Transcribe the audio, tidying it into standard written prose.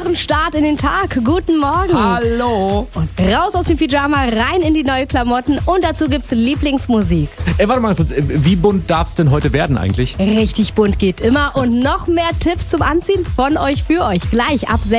Wochenstart in den Tag. Guten Morgen. Hallo. Und raus aus dem Pyjama, rein in die neue Klamotten und dazu gibt's Lieblingsmusik. Warte mal, wie bunt darf's denn heute werden eigentlich? Richtig bunt geht immer und noch mehr Tipps zum Anziehen von euch für euch. Gleich ab 6.